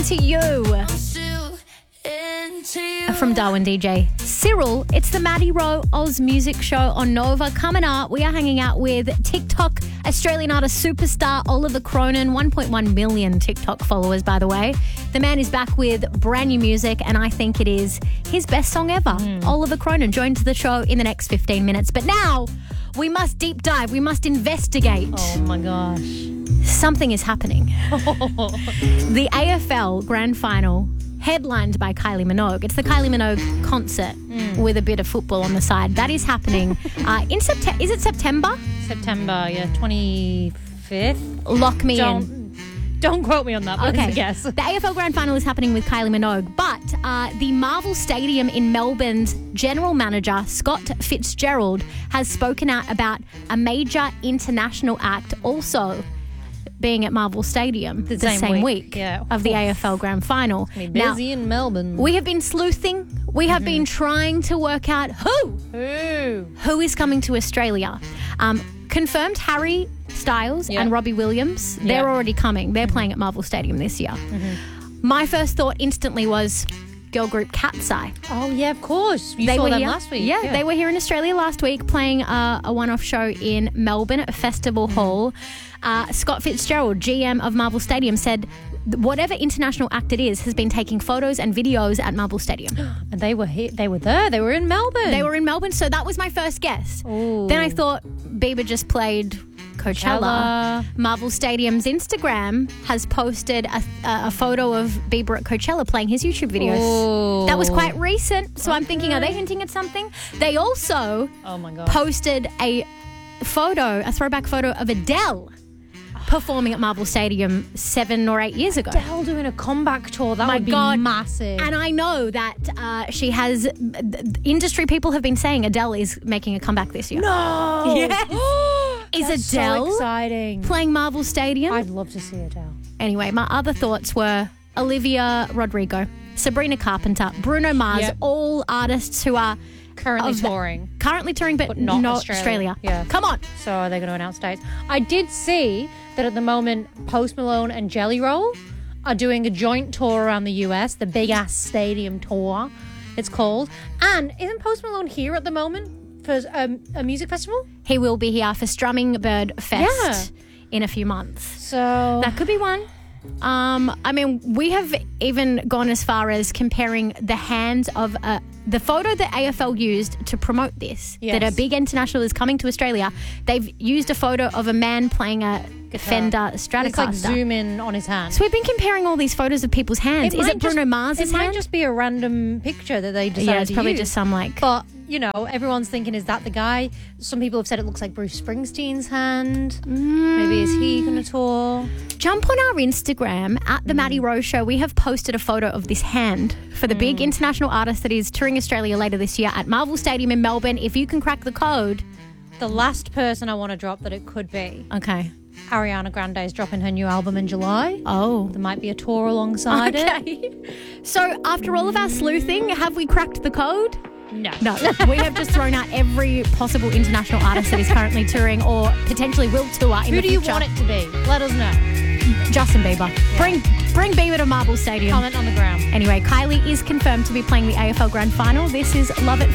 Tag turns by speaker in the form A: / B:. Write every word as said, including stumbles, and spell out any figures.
A: Into You. From Darwin D J. Cyril, it's the Maddie Rowe Oz Music Show on Nova. Coming up, we are hanging out with TikTok Australian artist superstar Oliver Cronin. one point one million TikTok followers, by the way. The man is back with brand new music, and I think it is his best song ever. Mm. Oliver Cronin joins the show in the next fifteen minutes. But now, we must deep dive. We must investigate.
B: Oh, my gosh.
A: Something is happening. The A F L Grand Final, headlined by Kylie Minogue. It's the Kylie Minogue concert mm. with a bit of football on the side. That is happening uh, in September. Is it September?
B: September, yeah, twenty-fifth.
A: Lock me
B: don't,
A: in.
B: Don't quote me on that, but
A: okay.
B: it's a guess.
A: The A F L Grand Final is happening with Kylie Minogue, but uh, the Marvel Stadium in Melbourne's general manager, Scott Fitzgerald, has spoken out about a major international act also being at Marvel Stadium the, the same, same week, week
B: yeah.
A: of the A F L Grand Final.
B: It's busy now, in Melbourne.
A: We have been sleuthing. We have mm-hmm. been trying to work out who,
B: who,
A: who is coming to Australia. Um, confirmed Harry Styles yeah. and Robbie Williams. Yeah. They're already coming. They're mm-hmm. playing at Marvel Stadium this year. Mm-hmm. My first thought instantly was girl group Cat's Eye.
B: Oh, yeah, of course. You
A: they
B: saw
A: were
B: them
A: here.
B: last week.
A: Yeah,
B: yeah,
A: they were here in Australia last week playing uh, a one-off show in Melbourne at a festival mm-hmm. hall. Uh, Scott Fitzgerald, G M of Marvel Stadium, said whatever international act it is has been taking photos and videos at Marvel Stadium.
B: And they were here. They were there. They were in Melbourne.
A: They were in Melbourne, so that was my first guess.
B: Ooh.
A: Then I thought Bieber just played Coachella. Coachella. Marvel Stadium's Instagram has posted a, a photo of Bieber at Coachella playing his YouTube videos.
B: Ooh.
A: That was quite recent, so okay. I'm thinking, are they hinting at something? They also
B: oh my God.
A: posted a photo, a throwback photo of Adele performing at Marvel Stadium seven or eight years ago.
B: Adele doing a comeback tour. That
A: My
B: would be
A: God.
B: massive.
A: And I know that uh, she has... Industry people have been saying Adele is making a comeback this year.
B: No!
A: Yes! Is
B: That's
A: Adele
B: so exciting.
A: playing Marvel Stadium?
B: I'd love to see Adele.
A: Anyway, my other thoughts were Olivia Rodrigo, Sabrina Carpenter, Bruno Mars,
B: yep.
A: all artists who are...
B: Currently touring.
A: Currently touring, but,
B: but not,
A: not
B: Australia.
A: Australia.
B: Yeah.
A: Come on.
B: So are they going to announce dates? I did see that at the moment Post Malone and Jelly Roll are doing a joint tour around the U S, the Big Ass Stadium Tour, it's called. And isn't Post Malone here at the moment for um, a music festival?
A: He will be here for Strumming Bird Fest
B: yeah.
A: in a few months.
B: So
A: that could be one. Um, I mean, we have even gone as far as comparing the hands of a, the photo that A F L used to promote this,
B: yes.
A: that a big international is coming to Australia. They've used a photo of a man playing a Fender Stratocaster.
B: It's like zoom in on his hand.
A: So we've been comparing all these photos of people's hands.
B: It
A: is it
B: just,
A: Bruno Mars's
B: It
A: hand?
B: might just be a random picture that they decided
A: yeah, it's
B: to
A: probably
B: use.
A: just some like...
B: But, you know, everyone's thinking, is that the guy? Some people have said it looks like Bruce Springsteen's hand.
A: Mm.
B: Maybe is he going to tour?
A: Jump on our Instagram at The mm. Maddie Rowe Show. We have posted a photo of this hand for the mm. big international artist that is touring Australia later this year at Marvel Stadium in Melbourne. If you can crack the code.
B: The last person I want to drop that it could be.
A: Okay.
B: Ariana Grande is dropping her new album in July.
A: Oh.
B: There might be a tour alongside
A: okay.
B: it.
A: So after all of our sleuthing, have we cracked the code?
B: No.
A: No. We have just thrown out every possible international artist that is currently touring or potentially will tour in
B: Who
A: the
B: do you
A: future.
B: want it to be? Let us know.
A: Justin Bieber. Yeah. Bring bring Bieber to Marvel Stadium.
B: Comment on the ground.
A: Anyway, Kylie is confirmed to be playing the A F L Grand Final. This is Love It